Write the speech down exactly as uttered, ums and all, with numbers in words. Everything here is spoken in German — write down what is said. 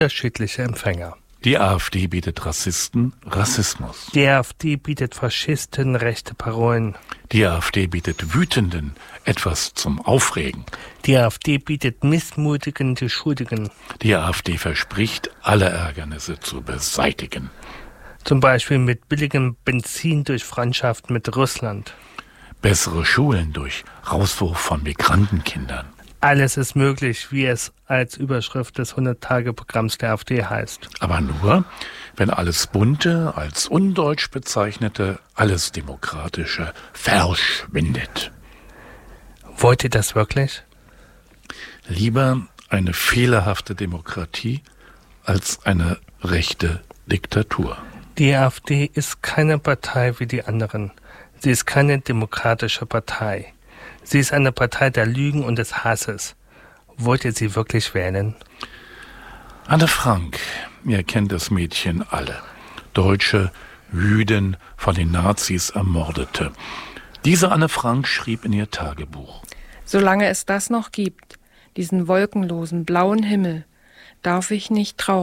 unterschiedliche Empfänger. Die AfD bietet Rassisten Rassismus. Die AfD bietet Faschisten rechte Parolen. Die AfD bietet Wütenden etwas zum Aufregen. Die AfD bietet Missmutigen die Schuldigen. Die AfD verspricht, alle Ärgernisse zu beseitigen. Zum Beispiel mit billigem Benzin durch Freundschaft mit Russland. Bessere Schulen durch Rauswurf von Migrantenkindern. Alles ist möglich, wie es als Überschrift des hundert-Tage-Programms der AfD heißt. Aber nur, wenn alles Bunte, als undeutsch bezeichnete, alles Demokratische verschwindet. Wollt ihr das wirklich? Lieber eine fehlerhafte Demokratie als eine rechte Diktatur. Die AfD ist keine Partei wie die anderen. Sie ist keine demokratische Partei. Sie ist eine Partei der Lügen und des Hasses. Wollt ihr sie wirklich wählen? Anne Frank, ihr kennt das Mädchen alle. Deutsche, Jüdin, von den Nazis ermordete. Diese Anne Frank schrieb in ihr Tagebuch: Solange es das noch gibt, diesen wolkenlosen blauen Himmel, darf ich nicht traurig